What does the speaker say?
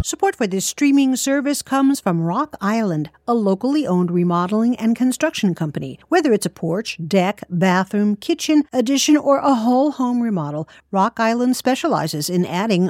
Support for this streaming service comes from Rock Island, a locally owned remodeling and construction company. Whether it's a porch, deck, bathroom, kitchen, addition, or a whole home remodel, Rock Island specializes in adding